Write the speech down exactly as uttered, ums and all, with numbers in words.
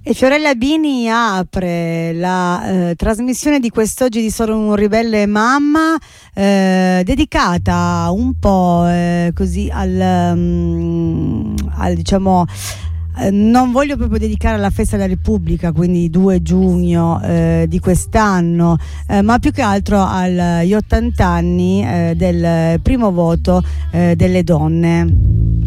E Fiorella Bini apre la eh, trasmissione di quest'oggi di Sono un ribelle mamma, eh, dedicata un po' eh, così al, um, al diciamo eh, non voglio proprio dedicare alla festa della Repubblica, quindi due giugno eh, di quest'anno, eh, ma più che altro agli ottanta anni eh, del primo voto eh, delle donne.